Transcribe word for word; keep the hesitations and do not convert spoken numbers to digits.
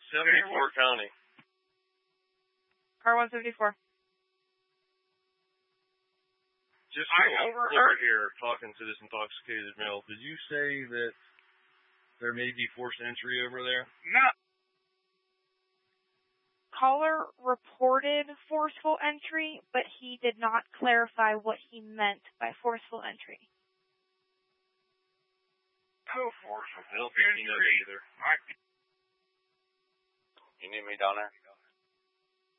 seventy-four County. Car one seventy-four. Just I over here talking to this intoxicated male. Did you say that there may be forced entry over there? No. Caller reported forceful entry, but he did not clarify what he meant by forceful entry. No forceful I don't think he knows either. I... You need me down there?